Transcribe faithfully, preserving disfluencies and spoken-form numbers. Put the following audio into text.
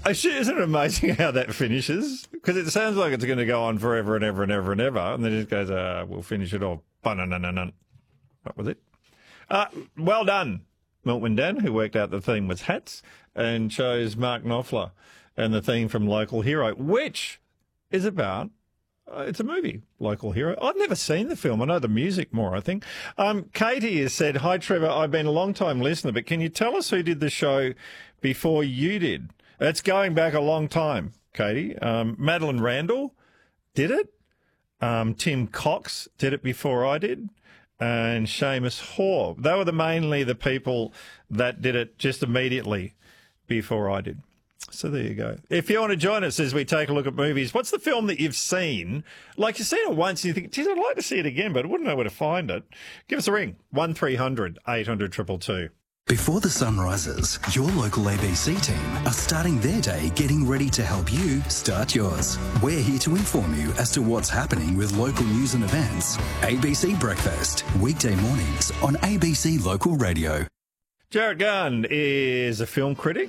Isn't it amazing how that finishes? Because it sounds like it's going to go on forever and ever and ever and ever, and then it just goes, uh, we'll finish it off. Ba-na-na-na-na. What was it? Uh, well done, Milton Dan, who worked out the theme was hats and chose Mark Knopfler and the theme from Local Hero, which is about, uh, it's a movie, Local Hero. I've never seen the film. I know the music more, I think. Um, Katie has said, hi, Trevor, I've been a long-time listener, but can you tell us who did the show before you did? It's going back a long time, Katie. Um, Madeline Randall did it. Um, Tim Cox did it before I did. And Seamus Hoare. They were the mainly the people that did it just immediately before I did. So there you go. If you want to join us as we take a look at movies, what's the film that you've seen? Like, you've seen it once and you think, geez, I'd like to see it again, but I wouldn't know where to find it. Give us a ring. one three hundred eight hundred two two two. Before the sun rises, your local A B C team are starting their day getting ready to help you start yours. We're here to inform you as to what's happening with local news and events. A B C Breakfast, weekday mornings on A B C Local Radio. Jared Gunn is a film critic